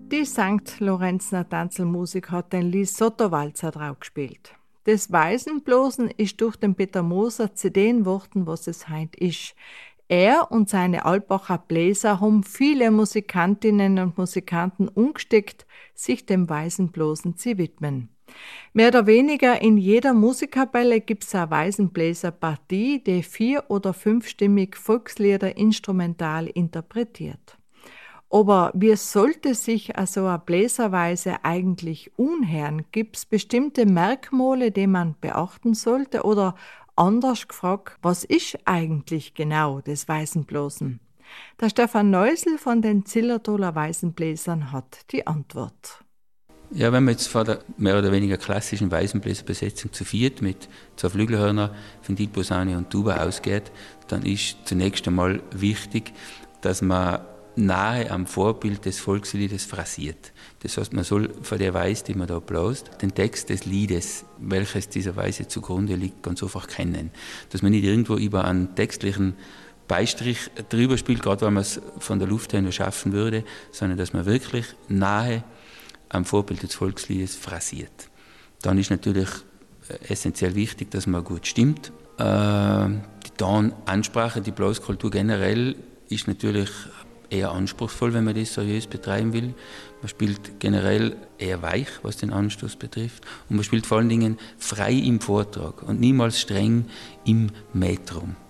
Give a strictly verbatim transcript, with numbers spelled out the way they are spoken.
Die Sankt Lorenzner Tanzelmusik hat den Lisotto-Walzer drauf gespielt. Das Weisenblosen ist durch den Peter Moser zu den Worten, was es heint ist. Er und seine Alpacher Bläser haben viele Musikantinnen und Musikanten umgesteckt, sich dem Weisenblosen zu widmen. Mehr oder weniger in jeder Musikkapelle gibt's eine Weisenbläserpartie, die vier- oder fünfstimmig Volkslieder instrumental interpretiert. Aber wie sollte sich so eine Bläserweise eigentlich unhören? Gibt's bestimmte Merkmale, die man beachten sollte? Oder anders gefragt, was ist eigentlich genau das Weisenblosen? Der Stefan Neusel von den Zillertaler Weisenbläsern hat die Antwort. Ja, wenn man jetzt vor der mehr oder weniger klassischen Weisenbläserbesetzung zu viert mit zwei Flügelhörner, Ventilposaune und Tuba ausgeht, dann ist zunächst einmal wichtig, dass man nahe am Vorbild des Volksliedes phrasiert. Das heißt, man soll von der Weise, die man da bläst, den Text des Liedes, welches dieser Weise zugrunde liegt, ganz einfach kennen. Dass man nicht irgendwo über einen textlichen Beistrich drüber spielt, gerade wenn man es von der Luft her nur schaffen würde, sondern dass man wirklich nahe am Vorbild des Volksliedes phrasiert. Dann ist natürlich essentiell wichtig, dass man gut stimmt. Äh, die Tonansprache, die Blaskultur generell ist natürlich eher anspruchsvoll, wenn man das seriös betreiben will. Man spielt generell eher weich, was den Anstoß betrifft. Und man spielt vor allen Dingen frei im Vortrag und niemals streng im Metrum.